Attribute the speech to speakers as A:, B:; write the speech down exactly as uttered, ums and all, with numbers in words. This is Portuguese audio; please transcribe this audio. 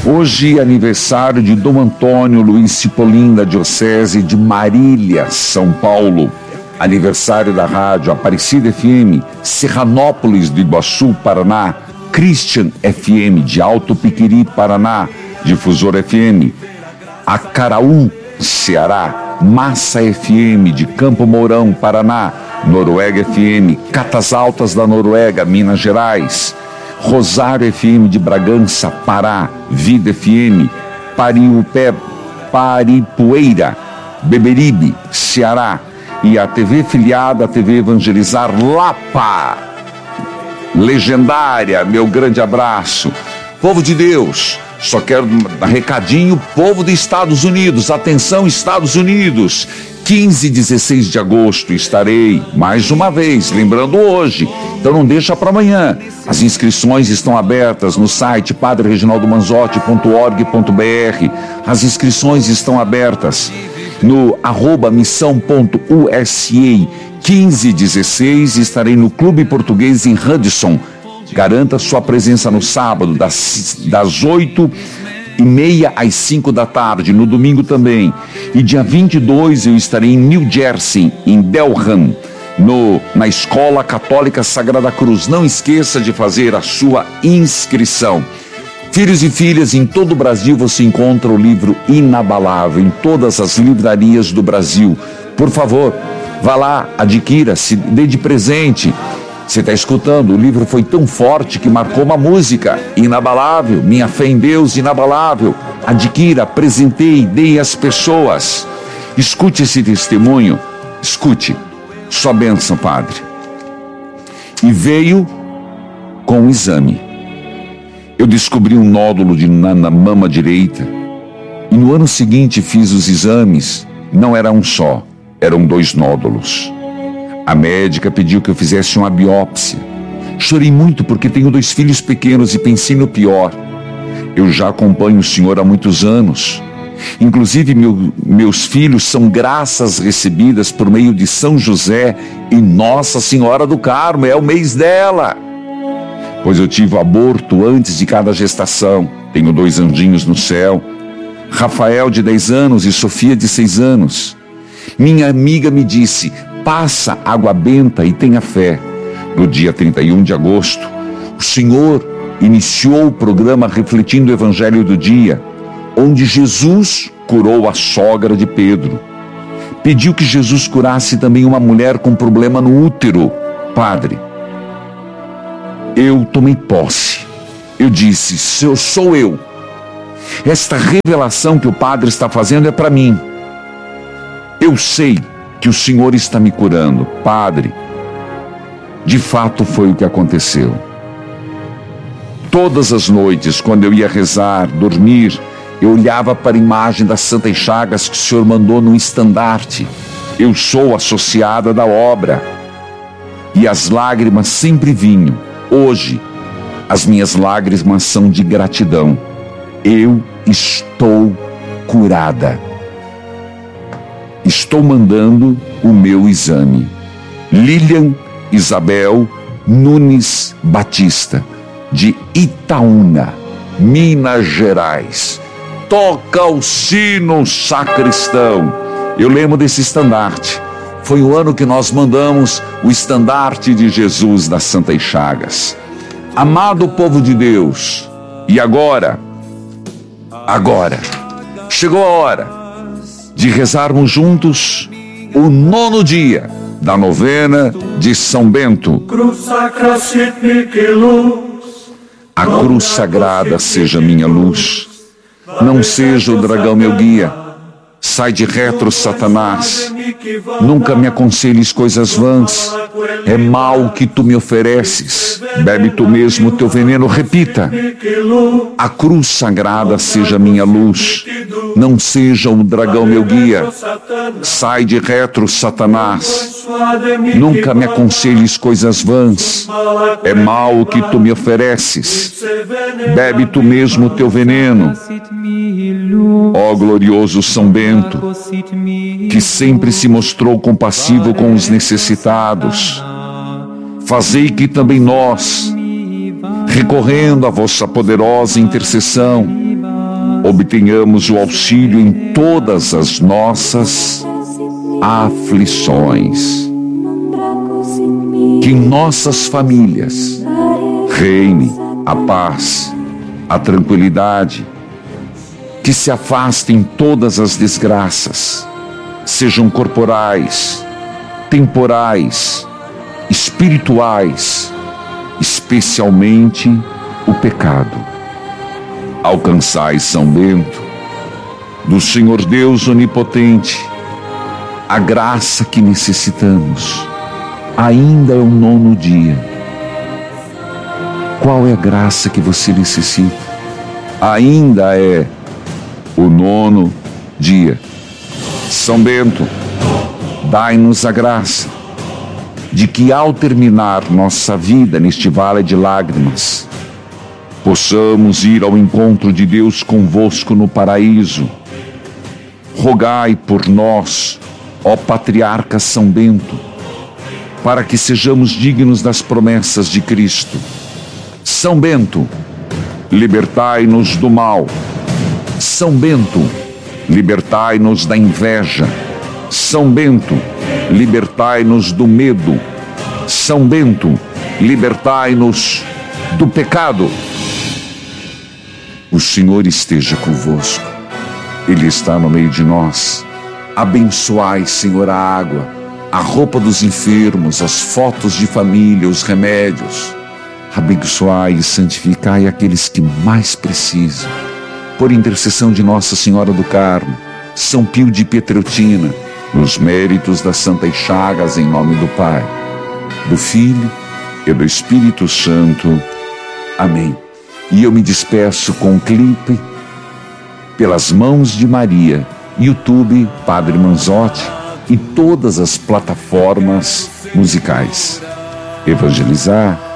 A: Hoje, aniversário de Dom Antônio Luiz Cipollin, da Diocese de Marília, São Paulo. Aniversário da rádio Aparecida F M, Serranópolis do Iguaçu, Paraná. Christian F M, de Alto Piquiri, Paraná. Difusora F M. Acaraú, Ceará. Massa F M, de Campo Mourão, Paraná. Noruega F M. Catas Altas da Noruega, Minas Gerais. Rosário F M de Bragança, Pará. Vida F M, Pariupé, Paripueira, Beberibe, Ceará. E a T V filiada, a T V Evangelizar Lapa. Legendária, meu grande abraço. Povo de Deus, só quero um recadinho, povo dos Estados Unidos, atenção Estados Unidos, quinze e dezesseis de agosto estarei, mais uma vez, lembrando hoje, então não deixa para amanhã. As inscrições estão abertas no site padre reginaldo manzotti ponto org ponto br, as inscrições estão abertas no arroba missão ponto u s a. quinze e dezesseis estarei no Clube Português em Hudson. Garanta sua presença no sábado, das, das oito e meia às cinco da tarde, no domingo também. E dia vinte e dois eu estarei em New Jersey, em Delham, no, na Escola Católica Sagrada Cruz. Não esqueça de fazer a sua inscrição. Filhos e filhas, em todo o Brasil você encontra o livro Inabalável, em todas as livrarias do Brasil. Por favor, vá lá, adquira, se dê de presente. Você está escutando, o livro foi tão forte que marcou uma música, Inabalável, Minha Fé em Deus, Inabalável. Adquira, presenteie, dê às pessoas. Escute esse testemunho, escute. Sua bênção, Padre. E veio com um exame. Eu descobri um nódulo de, na, na mama direita. E no ano seguinte fiz os exames, não era um só, eram dois nódulos. A médica pediu que eu fizesse uma biópsia. Chorei muito porque tenho dois filhos pequenos e pensei no pior. Eu já acompanho o senhor há muitos anos. Inclusive, meu, meus filhos são graças recebidas por meio de São José e Nossa Senhora do Carmo. É o mês dela. Pois eu tive aborto antes de cada gestação. Tenho dois anjinhos no céu. Rafael, de dez anos, e Sofia, de seis anos. Minha amiga me disse: passa água benta e tenha fé. No dia trinta e um de agosto, o Senhor iniciou o programa Refletindo o Evangelho do Dia, onde Jesus curou a sogra de Pedro. Pediu que Jesus curasse também uma mulher com problema no útero. Padre, eu tomei posse. Eu disse: sou, sou eu. Esta revelação que o Padre está fazendo é para mim. Eu sei que o Senhor está me curando. Padre, de fato foi o que aconteceu. Todas as noites, quando eu ia rezar, dormir, eu olhava para a imagem das Santas Chagas que o Senhor mandou no estandarte. Eu sou associada da obra. E as lágrimas sempre vinham. Hoje, as minhas lágrimas são de gratidão. Eu estou curada. Estou mandando o meu exame. Lilian Isabel Nunes Batista, de Itaúna, Minas Gerais. Toca o sino, sacristão. Eu lembro desse estandarte. Foi o ano que nós mandamos o estandarte de Jesus das Santas Chagas. Amado povo de Deus, e agora, agora, chegou a hora de rezarmos juntos o nono dia da novena de São Bento. A cruz sagrada seja minha luz, não seja o dragão meu guia. Sai de retro, Satanás. Nunca me aconselhes coisas vãs. É mal o que tu me ofereces. Bebe tu mesmo o teu veneno. Repita: a cruz sagrada seja minha luz, não seja o dragão meu guia. Sai de retro, Satanás. Nunca me aconselhes coisas vãs. É mal o que tu me ofereces. Bebe tu mesmo o teu veneno. Ó glorioso São Bento, que sempre se mostrou compassivo com os necessitados, fazei que também nós, recorrendo à vossa poderosa intercessão, obtenhamos o auxílio em todas as nossas aflições. Que em nossas famílias reine a paz, a tranquilidade, que se afastem todas as desgraças, sejam corporais, temporais, espirituais, especialmente o pecado. Alcançai, São Bento, do Senhor Deus Onipotente, a graça que necessitamos. Ainda é o nono dia. Qual é a graça que você necessita? Ainda é o nono dia. São Bento, dai-nos a graça de que, ao terminar nossa vida neste vale de lágrimas, possamos ir ao encontro de Deus convosco no paraíso. Rogai por nós, ó Patriarca São Bento, para que sejamos dignos das promessas de Cristo. São Bento, libertai-nos do mal. São Bento, libertai-nos da inveja. São Bento, libertai-nos do medo. São Bento, libertai-nos do pecado. O Senhor esteja convosco. Ele está no meio de nós. Abençoai, Senhor, a água, a roupa dos enfermos, as fotos de família, os remédios. Abençoai e santificai aqueles que mais precisam. Por intercessão de Nossa Senhora do Carmo, São Pio de Pietreutina, nos méritos das Santas Chagas, em nome do Pai, do Filho e do Espírito Santo. Amém. E eu me despeço com um clipe pelas mãos de Maria, YouTube, Padre Manzotti e todas as plataformas musicais. Evangelizar